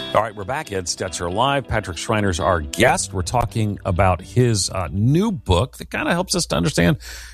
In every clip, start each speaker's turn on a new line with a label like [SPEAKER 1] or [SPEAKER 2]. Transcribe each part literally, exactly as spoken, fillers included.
[SPEAKER 1] All right, we're back. Ed Stetzer Live. Patrick Schreiner's our guest. We're talking about his uh, new book that kind of helps us to understand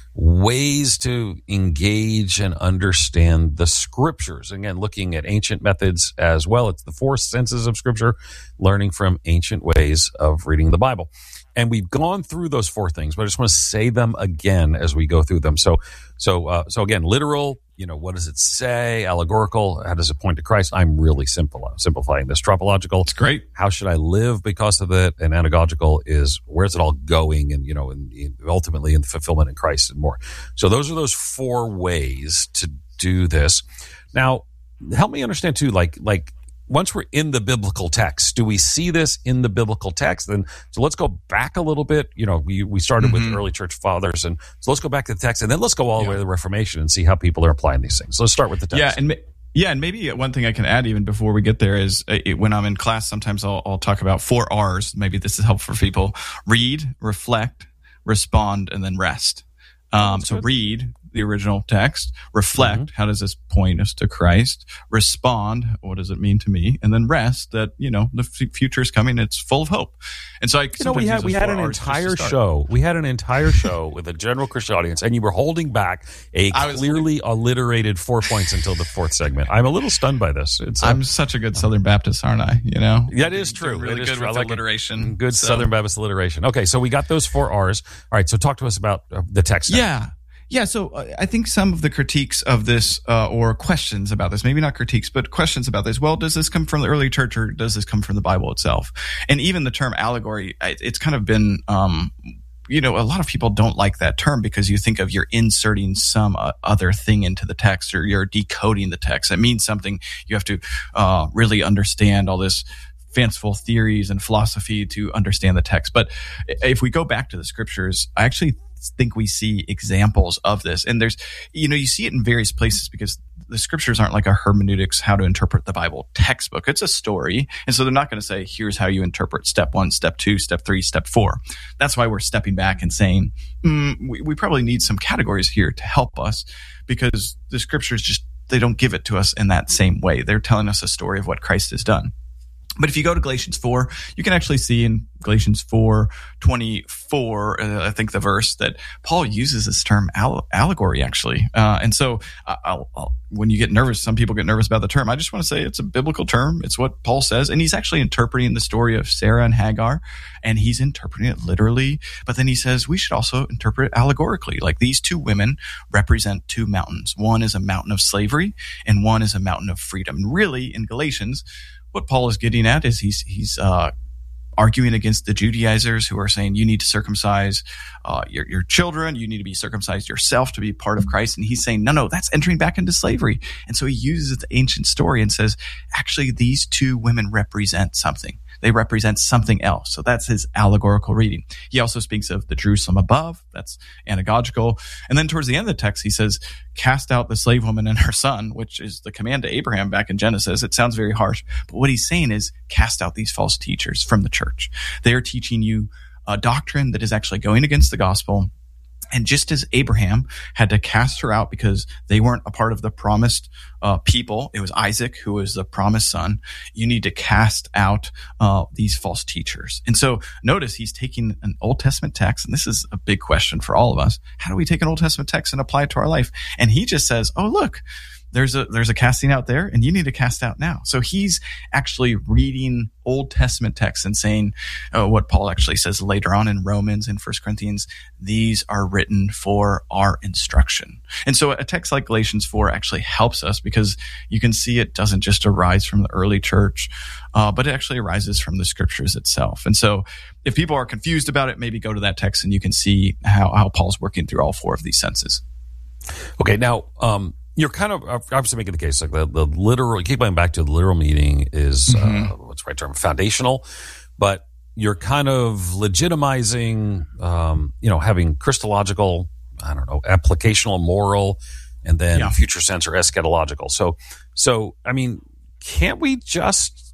[SPEAKER 1] ways to engage and understand the Scriptures. Again, looking at ancient methods as well. It's the four senses of Scripture, learning from ancient ways of reading the Bible. And we've gone through those four things, but I just want to say them again as we go through them. So, so, uh, so again, literal. You know, what does it say? Allegorical. How does it point to Christ? I'm really simple, simplifying this. Tropological.
[SPEAKER 2] It's great.
[SPEAKER 1] How should I live because of it? And anagogical is where's it all going? And, you know, and, and ultimately in the fulfillment in Christ and more. So those are those four ways to do this. Now, help me understand too, like, like, once we're in the biblical text, do we see this in the biblical text? Then, so let's go back a little bit. You know, we, we started mm-hmm. with early church fathers, and so let's go back to the text, and then let's go all the yeah. way to the Reformation and see how people are applying these things. So let's start with the text.
[SPEAKER 2] Yeah, and yeah, and maybe one thing I can add even before we get there is uh, it, when I'm in class, sometimes I'll, I'll talk about four R's. Maybe this is helpful for people: read, reflect, respond, and then rest. Um, so good. Read the original text, reflect, mm-hmm. how does this point us to Christ? Respond, what does it mean to me? And then rest, that, you know, the f- future is coming, it's full of hope. And so I,
[SPEAKER 1] you know, we had, we had an entire show, we had an entire show with a general Christian audience, and you were holding back a clearly alliterated four points until the fourth segment. I'm a little stunned by this. It's
[SPEAKER 2] I'm a, such a good Southern Baptist, aren't I? You know?
[SPEAKER 1] That is true.
[SPEAKER 2] Really
[SPEAKER 1] it is
[SPEAKER 2] good
[SPEAKER 1] true.
[SPEAKER 2] with
[SPEAKER 1] like
[SPEAKER 2] alliteration.
[SPEAKER 1] Good
[SPEAKER 2] so.
[SPEAKER 1] Southern Baptist alliteration. Okay, so we got those four R's. All right, so talk to us about uh, the text now.
[SPEAKER 2] Yeah. Yeah, so uh, I think some of the critiques of this, uh, or questions about this, maybe not critiques, but questions about this. Well, does this come from the early church, or does this come from the Bible itself? And even the term allegory, it's kind of been, um, you know, a lot of people don't like that term because you think of you're inserting some uh, other thing into the text, or you're decoding the text. It means something. You have to uh, really understand all this fanciful theories and philosophy to understand the text. But if we go back to the Scriptures, I actually think we see examples of this. And there's, you know, you see it in various places because the Scriptures aren't like a hermeneutics, how to interpret the Bible textbook. It's a story. And so they're not going to say, here's how you interpret step one, step two, step three, step four. That's why we're stepping back and saying, mm, we, we probably need some categories here to help us, because the Scriptures just, they don't give it to us in that same way. They're telling us a story of what Christ has done. But if you go to Galatians four, you can actually see in Galatians four twenty-four, uh, I think the verse, that Paul uses this term all- allegory, actually. Uh, and so I'll, I'll, when you get nervous, some people get nervous about the term. I just want to say it's a biblical term. It's what Paul says. And he's actually interpreting the story of Sarah and Hagar, and he's interpreting it literally. But then he says we should also interpret it allegorically. Like, these two women represent two mountains. One is a mountain of slavery, and one is a mountain of freedom. And really, in Galatians, what Paul is getting at is he's he's uh, arguing against the Judaizers who are saying you need to circumcise uh, your your children, you need to be circumcised yourself to be part of Christ, and he's saying no, no, that's entering back into slavery. And so he uses the ancient story and says, actually, these two women represent something. They represent something else. So that's his allegorical reading. He also speaks of the Jerusalem above. That's anagogical. And then towards the end of the text, he says, cast out the slave woman and her son, which is the command to Abraham back in Genesis. It sounds very harsh. But what he's saying is cast out these false teachers from the church. They are teaching you a doctrine that is actually going against the gospel. And just as Abraham had to cast her out because they weren't a part of the promised uh, people, it was Isaac who was the promised son, you need to cast out uh, these false teachers. And so notice he's taking an Old Testament text, and this is a big question for all of us. How do we take an Old Testament text and apply it to our life? And he just says, oh, look, there's a there's a casting out there, and you need to cast out now. So he's actually reading Old Testament texts and saying uh, what Paul actually says later on in Romans and First Corinthians, these are written for our instruction. And so a text like Galatians four actually helps us because you can see it doesn't just arise from the early church, uh, but it actually arises from the Scriptures itself. And so if people are confused about it, maybe go to that text and you can see how, how Paul's working through all four of these senses.
[SPEAKER 1] Okay, now, um, you're kind of obviously making the case like the, the literal, keep going back to the literal meaning is, mm-hmm. uh, what's the right term, foundational, but you're kind of legitimizing, um, you know, having Christological, I don't know, applicational, moral, and then yeah. future sense or eschatological. So, so, I mean, can't we just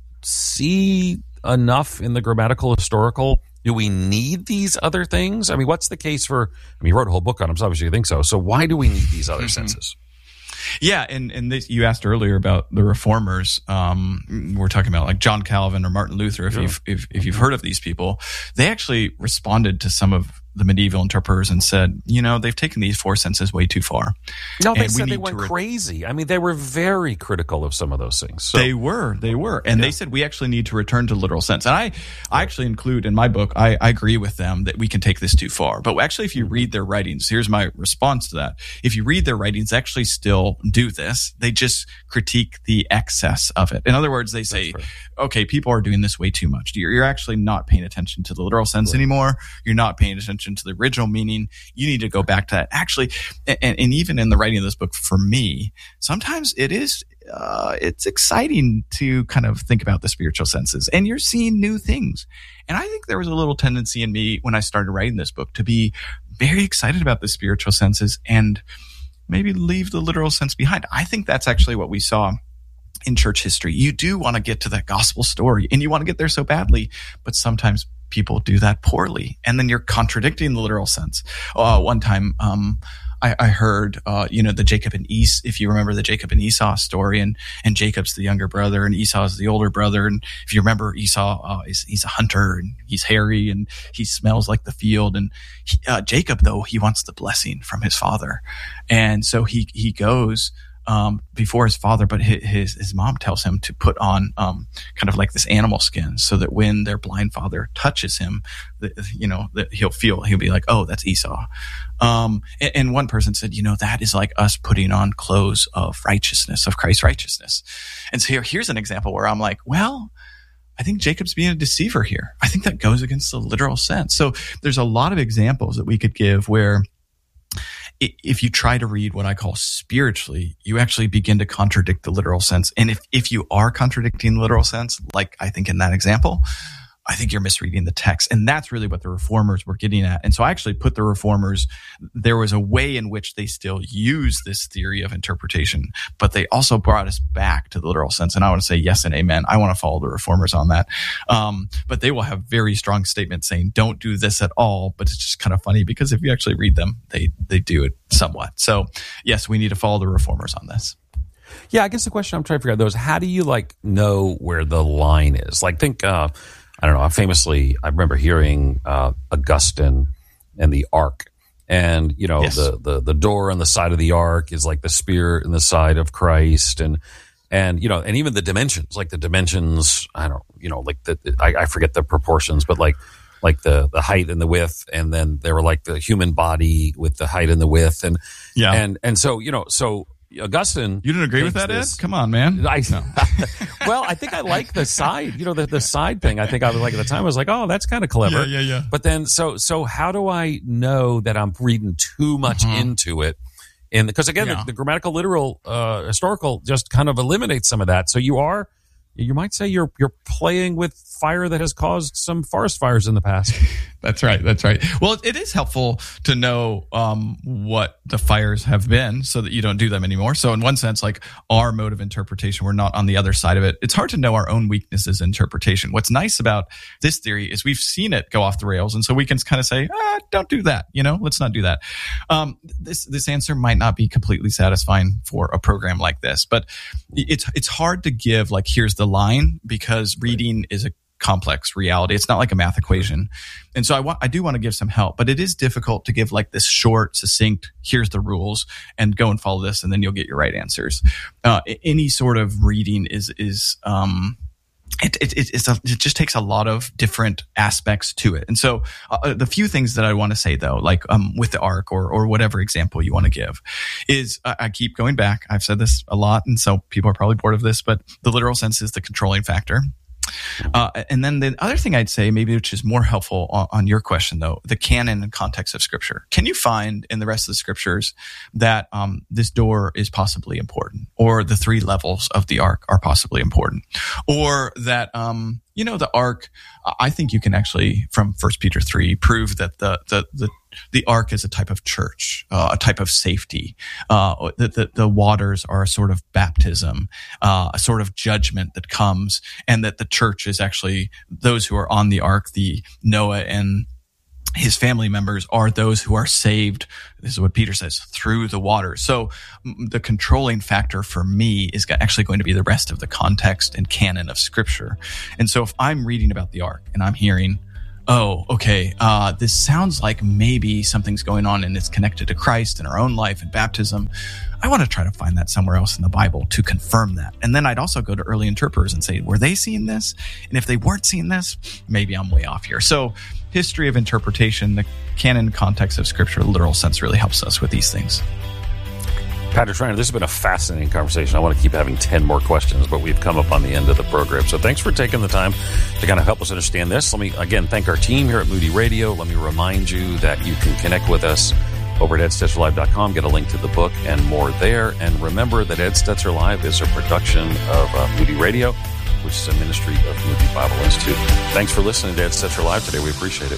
[SPEAKER 1] see enough in the grammatical historical? Do we need these other things? I mean, what's the case for, I mean, you wrote a whole book on them, so obviously you think so. So why do we need these other mm-hmm. senses?
[SPEAKER 2] Yeah, and and this, you asked earlier about the reformers. Um, we're talking about like John Calvin or Martin Luther. If yeah. you've if, if you've heard of these people, they actually responded to some of the medieval interpreters and said, you know, they've taken these four senses way too far.
[SPEAKER 1] No, they
[SPEAKER 2] and
[SPEAKER 1] said they went re- crazy. I mean, they were very critical of some of those things. So.
[SPEAKER 2] They were, they were. And yeah. they said we actually need to return to literal sense. And I, I actually include in my book, I, I agree with them that we can take this too far. But actually, if you read their writings, here's my response to that. If you read their writings, they actually still do this. They just critique the excess of it. In other words, they say, right. okay, people are doing this way too much. You're, you're actually not paying attention to the literal sense right. anymore. You're not paying attention to the original meaning. You need to go back to that. Actually, and, and even in the writing of this book, for me, sometimes it is uh, it's exciting to kind of think about the spiritual senses, and you're seeing new things. And I think there was a little tendency in me when I started writing this book to be very excited about the spiritual senses and maybe leave the literal sense behind. I think that's actually what we saw in church history. You do want to get to that gospel story, and you want to get there so badly, but sometimes people do that poorly, and then you're contradicting the literal sense. Uh, one time, um, I, I heard, uh, you know, the Jacob and Esau, if you remember the Jacob and Esau story, and, and Jacob's the younger brother and Esau's the older brother. And if you remember, Esau, uh, is, he's a hunter and he's hairy and he smells like the field. And he, uh, Jacob, though, he wants the blessing from his father. And so he, he goes, Um, before his father, but his his mom tells him to put on um, kind of like this animal skin, so that when their blind father touches him, the, you know, that he'll feel, he'll be like, "Oh, that's Esau." Um, and, and one person said, "You know, that is like us putting on clothes of righteousness, of Christ's righteousness." And so here, here's an example where I'm like, well, I think Jacob's being a deceiver here. I think that goes against the literal sense. So there's a lot of examples that we could give where, if you try to read what I call spiritually, you actually begin to contradict the literal sense. And if, if you are contradicting the literal sense, like I think in that example, I think you're misreading the text. And that's really what the reformers were getting at. And so I actually put the reformers, there was a way in which they still use this theory of interpretation, but they also brought us back to the literal sense. And I want to say yes and amen. I want to follow the reformers on that. Um, but they will have very strong statements saying, don't do this at all. But it's just kind of funny because if you actually read them, they, they do it somewhat. So yes, we need to follow the reformers on this.
[SPEAKER 1] Yeah, I guess the question I'm trying to figure out though is how do you like know where the line is? Like think, uh, I don't know. Famously, I remember hearing uh, Augustine and the Ark, and you know yes. the, the the door on the side of the Ark is like the spear in the side of Christ, and and you know, and even the dimensions, like the dimensions. I don't, you know, like the I, I forget the proportions, but like like the the height and the width, and then they were like the human body with the height and the width, and yeah, and and so you know, so. Augustine,
[SPEAKER 2] you didn't agree with that, this. Ed? Come on, man.
[SPEAKER 1] I, no. Well, I think I like the side. You know, the, the side thing. I think I was like at the time. I was like, oh, that's kind of clever.
[SPEAKER 2] Yeah, yeah, yeah.
[SPEAKER 1] But then, so so how do I know that I'm reading too much mm-hmm. into it? And because again, yeah. the, the grammatical, literal, uh, historical just kind of eliminates some of that. So you are, you might say you're you're playing with fire that has caused some forest fires in the past.
[SPEAKER 2] That's right. That's right. Well, it is helpful to know um, what the fires have been so that you don't do them anymore. So in one sense, like our mode of interpretation, we're not on the other side of it. It's hard to know our own weaknesses in interpretation. What's nice about this theory is we've seen it go off the rails. And so we can kind of say, ah, don't do that. You know, let's not do that. Um, this, this answer might not be completely satisfying for a program like this, but it's, it's hard to give like, here's the line because reading is a complex reality. It's not like a math equation. And so I want, I do want to give some help, but it is difficult to give like this short, succinct, here's the rules and go and follow this and then you'll get your right answers. Uh, any sort of reading is, is, um, It, it, it's a, it just takes a lot of different aspects to it. And so uh, the few things that I want to say, though, like um, with the Ark or, or whatever example you want to give, is uh, I keep going back. I've said this a lot, and so people are probably bored of this, but the literal sense is the controlling factor. Uh, and then the other thing I'd say, maybe which is more helpful on, on your question, though, the canon and context of Scripture. Can you find in the rest of the Scriptures that um, this door is possibly important, or the three levels of the Ark are possibly important, or that um, you know the Ark? I think you can actually, from First Peter three, prove that the the the the Ark is a type of church, uh, a type of safety. Uh, that the, the waters are a sort of baptism, uh, a sort of judgment that comes, and that the church is actually those who are on the Ark, the Noah and his family members are those who are saved. This is what Peter says, through the water. So the controlling factor for me is actually going to be the rest of the context and canon of Scripture. And so if I'm reading about the ark and I'm hearing, oh, okay, uh, this sounds like maybe something's going on and it's connected to Christ and our own life and baptism, I want to try to find that somewhere else in the Bible to confirm that. And then I'd also go to early interpreters and say, were they seeing this? And if they weren't seeing this, maybe I'm way off here. So history of interpretation, the canon context of Scripture, literal sense really helps us with these things.
[SPEAKER 1] Patrick Schreiner, this has been a fascinating conversation. I want to keep having ten more questions, but we've come up on the end of the program. So thanks for taking the time to kind of help us understand this. Let me, again, thank our team here at Moody Radio. Let me remind you that you can connect with us over at ed stetzer live dot com. Get a link to the book and more there. And remember that Ed Stetzer Live is a production of uh, Moody Radio, which is a ministry of Moody Bible Institute. Thanks for listening to Ed Stetzer Live today. We appreciate it.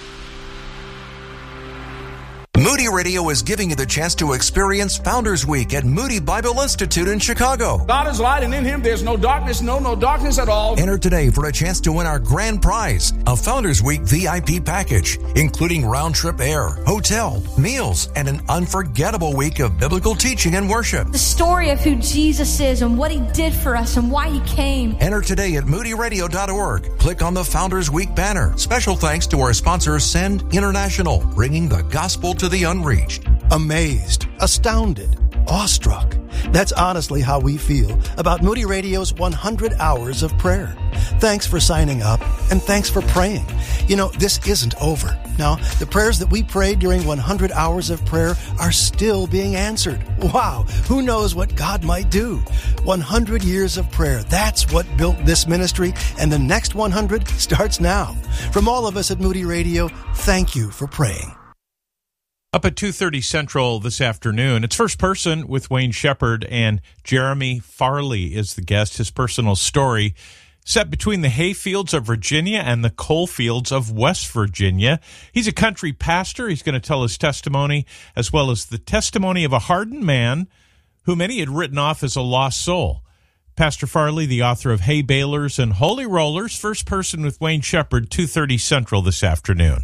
[SPEAKER 3] Moody Radio is giving you the chance to experience Founders Week at Moody Bible Institute in Chicago.
[SPEAKER 4] God is light, and in Him there's no darkness, no, no darkness at all.
[SPEAKER 3] Enter today for a chance to win our grand prize, a Founders Week V I P package, including round-trip air, hotel, meals, and an unforgettable week of biblical teaching and worship.
[SPEAKER 5] The story of who Jesus is and what He did for us and why He came.
[SPEAKER 3] Enter today at moody radio dot org. Click on the Founders Week banner. Special thanks to our sponsor, Send International, bringing the gospel to the unreached.
[SPEAKER 6] Amazed, astounded, awestruck. That's honestly how we feel about Moody Radio's one hundred hours of prayer. Thanks for signing up, and thanks for praying. You know, this isn't over. Now, the prayers that we prayed during one hundred hours of prayer are still being answered. Wow, who knows what God might do? one hundred years of prayer, that's what built this ministry, and the next one hundred starts now. From all of us at Moody Radio, thank you for praying.
[SPEAKER 7] Up at two thirty Central this afternoon, it's First Person with Wayne Shepherd, and Jeremy Farley is the guest. His personal story set between the hayfields of Virginia and the coal fields of West Virginia. He's a country pastor. He's going to tell his testimony, as well as the testimony of a hardened man who many had written off as a lost soul. Pastor Farley, the author of Hay Balers and Holy Rollers, First Person with Wayne Shepherd, two thirty Central this afternoon.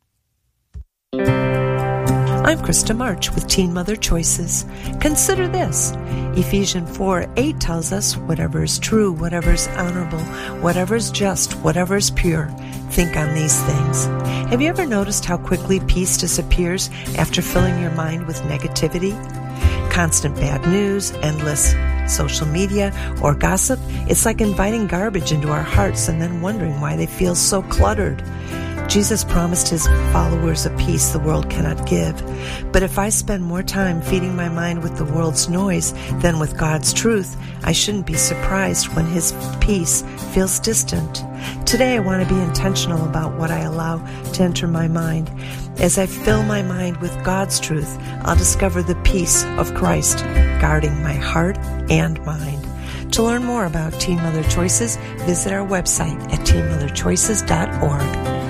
[SPEAKER 8] I'm Krista March with Teen Mother Choices. Consider this. Ephesians four eight tells us, whatever is true, whatever is honorable, whatever is just, whatever is pure, think on these things. Have you ever noticed how quickly peace disappears after filling your mind with negativity? Constant bad news, endless social media, or gossip, it's like inviting garbage into our hearts and then wondering why they feel so cluttered. Jesus promised His followers a peace the world cannot give. But if I spend more time feeding my mind with the world's noise than with God's truth, I shouldn't be surprised when His peace feels distant. Today I want to be intentional about what I allow to enter my mind. As I fill my mind with God's truth, I'll discover the peace of Christ, guarding my heart and mind. To learn more about Teen Mother Choices, visit our website at teen mother choices dot org.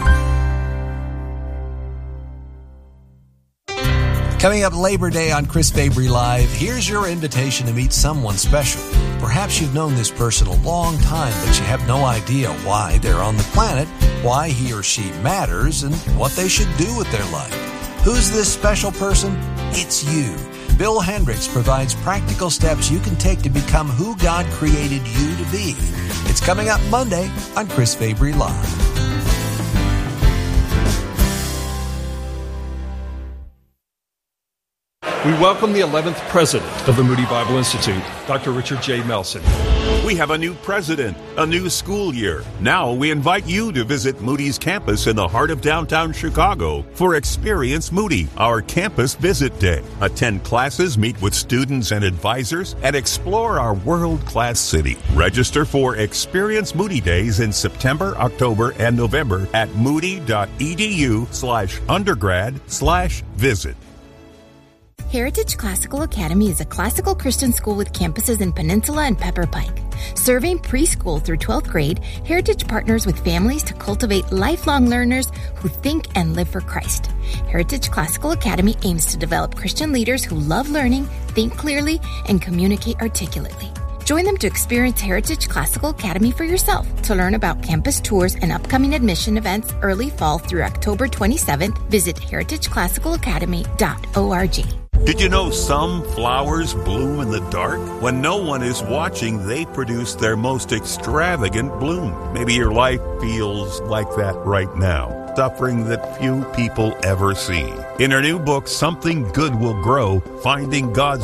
[SPEAKER 3] Coming up Labor Day on Chris Fabry Live, here's your invitation to meet someone special. Perhaps you've known this person a long time, but you have no idea why they're on the planet, why he or she matters, and what they should do with their life. Who's this special person? It's you. Bill Hendricks provides practical steps you can take to become who God created you to be. It's coming up Monday on Chris Fabry Live.
[SPEAKER 9] We welcome the eleventh president of the Moody Bible Institute, Doctor Richard J. Melson.
[SPEAKER 10] We have a new president, a new school year. Now we invite you to visit Moody's campus in the heart of downtown Chicago for Experience Moody, our campus visit day. Attend classes, meet with students and advisors, and explore our world-class city. Register for Experience Moody Days in September, October, and November at moody.edu slash undergrad slash visit.
[SPEAKER 11] Heritage Classical Academy is a classical Christian school with campuses in Peninsula and Pepper Pike. Serving preschool through twelfth grade, Heritage partners with families to cultivate lifelong learners who think and live for Christ. Heritage Classical Academy aims to develop Christian leaders who love learning, think clearly, and communicate articulately. Join them to experience Heritage Classical Academy for yourself. To learn about campus tours and upcoming admission events early fall through October twenty-seventh, visit heritage classical academy dot org.
[SPEAKER 10] Did you know some flowers bloom in the dark? When no one is watching, they produce their most extravagant bloom. Maybe your life feels like that right now, suffering that few people ever see. In her new book, Something Good Will Grow, Finding God's